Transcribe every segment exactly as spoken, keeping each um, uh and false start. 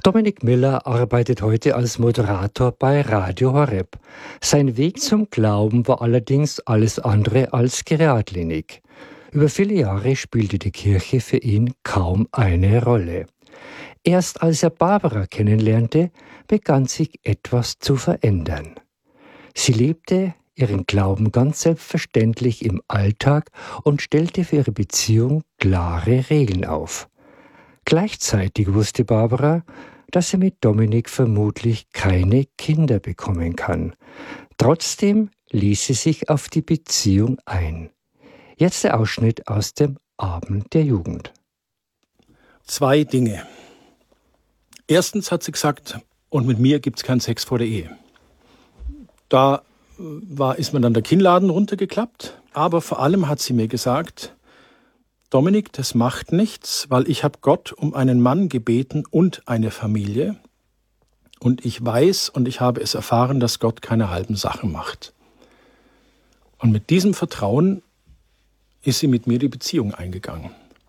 Dominik Miller arbeitet heute als Moderator bei Radio Horeb. Sein Weg zum Glauben war allerdings alles andere als geradlinig. Über viele Jahre spielte die Kirche für ihn kaum eine Rolle. Erst als er Barbara kennenlernte, begann sich etwas zu verändern. Sie lebte ihren Glauben ganz selbstverständlich im Alltag und stellte für ihre Beziehung klare Regeln auf. Gleichzeitig wusste Barbara, dass sie mit Dominik vermutlich keine Kinder bekommen kann. Trotzdem ließ sie sich auf die Beziehung ein. Jetzt der Ausschnitt aus dem Abend der Jugend. Zwei Dinge. Erstens hat sie gesagt, und mit mir gibt es keinen Sex vor der Ehe. Da war, ist man dann der Kinnladen runtergeklappt. Aber vor allem hat sie mir gesagt, Dominik, das macht nichts, weil ich habe Gott um einen Mann gebeten und eine Familie. Und ich weiß und ich habe es erfahren, dass Gott keine halben Sachen macht. Und mit diesem Vertrauen ist sie mit mir die Beziehung eingegangen.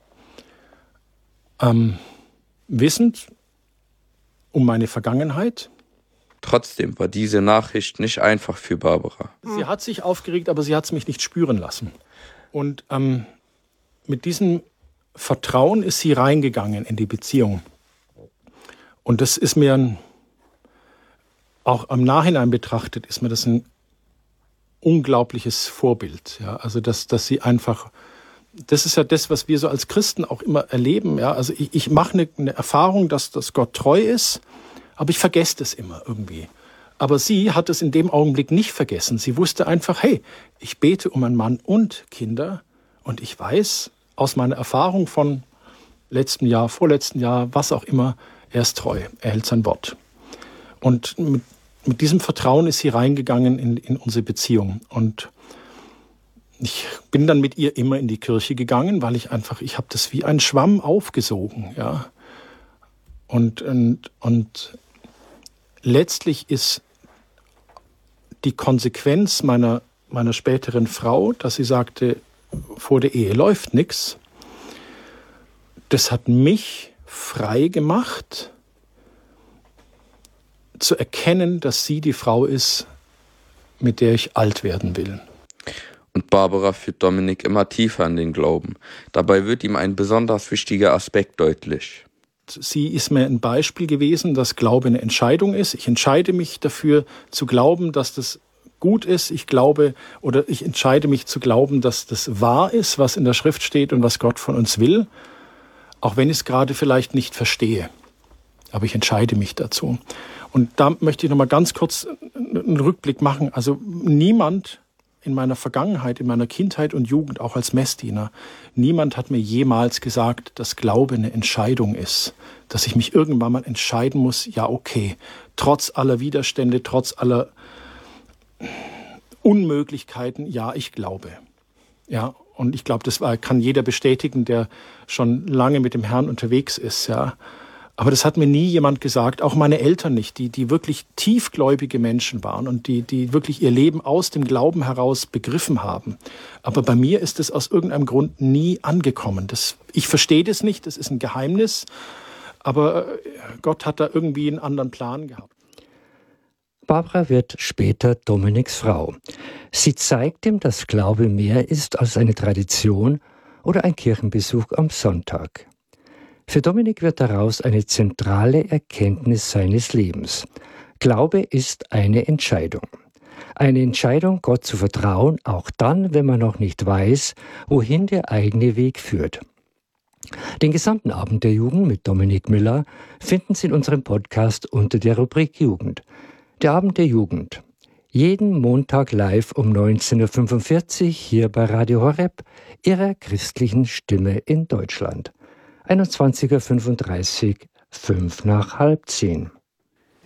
Ähm, wissend um meine Vergangenheit. Trotzdem war diese Nachricht nicht einfach für Barbara. Sie hat sich aufgeregt, aber sie hat es mich nicht spüren lassen. Und ähm, mit diesem Vertrauen ist sie reingegangen in die Beziehung. Und das ist mir ein, auch im Nachhinein betrachtet, ist mir das ein unglaubliches Vorbild. Ja, also dass, dass sie einfach, das ist ja das, was wir so als Christen auch immer erleben. Ja, also ich, ich mache eine, eine Erfahrung, dass, dass Gott treu ist, aber ich vergesse das immer irgendwie. Aber sie hat es in dem Augenblick nicht vergessen. Sie wusste einfach, hey, ich bete um einen Mann und Kinder. Und ich weiß aus meiner Erfahrung von letztem Jahr, vorletzten Jahr, was auch immer, er ist treu, er hält sein Wort. Und mit, mit diesem Vertrauen ist sie reingegangen in, in unsere Beziehung. Und ich bin dann mit ihr immer in die Kirche gegangen, weil ich einfach, ich habe das wie ein Schwamm aufgesogen. Ja. Und, und, und letztlich ist die Konsequenz meiner, meiner späteren Frau, dass sie sagte, vor der Ehe läuft nichts. Das hat mich frei gemacht, zu erkennen, dass sie die Frau ist, mit der ich alt werden will. Und Barbara führt Dominik immer tiefer in den Glauben. Dabei wird ihm ein besonders wichtiger Aspekt deutlich. Sie ist mir ein Beispiel gewesen, dass Glaube eine Entscheidung ist. Ich entscheide mich dafür zu glauben, dass das gut ist. Ich glaube oder ich entscheide mich zu glauben, dass das wahr ist, was in der Schrift steht und was Gott von uns will, auch wenn ich es gerade vielleicht nicht verstehe. Aber ich entscheide mich dazu. Und da möchte ich noch mal ganz kurz einen Rückblick machen. Also niemand in meiner Vergangenheit, in meiner Kindheit und Jugend, auch als Messdiener, niemand hat mir jemals gesagt, dass Glaube eine Entscheidung ist. Dass ich mich irgendwann mal entscheiden muss, ja okay, trotz aller Widerstände, trotz aller Unmöglichkeiten, ja, ich glaube. Ja, und ich glaube, das war, kann jeder bestätigen, der schon lange mit dem Herrn unterwegs ist, ja. Aber das hat mir nie jemand gesagt, auch meine Eltern nicht, die, die wirklich tiefgläubige Menschen waren und die, die wirklich ihr Leben aus dem Glauben heraus begriffen haben. Aber bei mir ist es aus irgendeinem Grund nie angekommen. Das, ich verstehe das nicht, das ist ein Geheimnis, aber Gott hat da irgendwie einen anderen Plan gehabt. Barbara wird später Dominiks Frau. Sie zeigt ihm, dass Glaube mehr ist als eine Tradition oder ein Kirchenbesuch am Sonntag. Für Dominik wird daraus eine zentrale Erkenntnis seines Lebens. Glaube ist eine Entscheidung. Eine Entscheidung, Gott zu vertrauen, auch dann, wenn man noch nicht weiß, wohin der eigene Weg führt. Den gesamten Abend der Jugend mit Dominik Miller finden Sie in unserem Podcast unter der Rubrik Jugend. Der Abend der Jugend. Jeden Montag live um neunzehn Uhr fünfundvierzig hier bei Radio Horeb, Ihrer christlichen Stimme in Deutschland. einundzwanzig Uhr fünfunddreißig, fünf nach halb zehn.